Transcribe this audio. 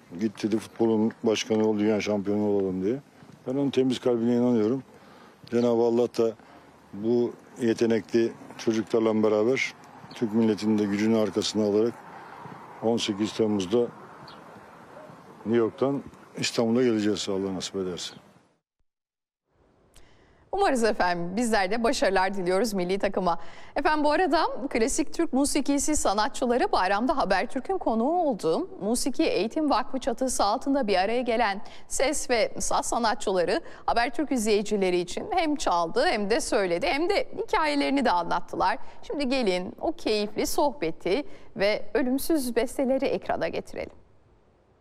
Git dedi futbolun başkanı ol, dünya şampiyonu olalım diye. Ben onun temiz kalbine inanıyorum. Cenab-ı Allah da bu yetenekli çocuklarla beraber Türk milletinin de gücünü arkasına alarak 18 Temmuz'da New York'tan İstanbul'a geleceğiz Allah nasip ederse. Umarız efendim. Bizler de başarılar diliyoruz milli takıma. Efendim bu arada klasik Türk musikisi sanatçıları bayramda Habertürk'ün konuğu oldu. Musiki Eğitim Vakfı çatısı altında bir araya gelen ses ve saz sanatçıları Habertürk izleyicileri için hem çaldı hem de söyledi hem de hikayelerini de anlattılar. Şimdi gelin o keyifli sohbeti ve ölümsüz besteleri ekrana getirelim.